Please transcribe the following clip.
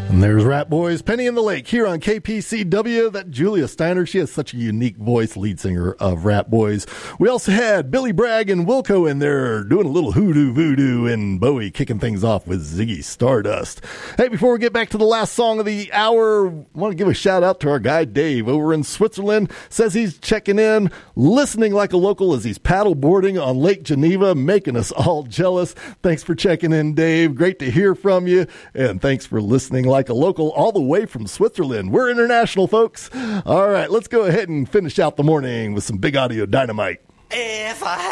And there's Rat Boys, Penny in the Lake, here on KPCW. That Julia Steiner, she has such a unique voice, lead singer of Rat Boys. We also had Billy Bragg and Wilco in there doing a little hoodoo voodoo, and Bowie kicking things off with Ziggy Stardust. Hey, before we get back to the last song of the hour, I want to give a shout out to our guy Dave over in Switzerland. Says he's checking in, listening like a local as he's paddle boarding on Lake Geneva, making us all jealous. Thanks for checking in, Dave. Great to hear from you, and thanks for listening like a local all the way from Switzerland. We're international, folks. All right, let's go ahead and finish out the morning with some Big Audio Dynamite. If I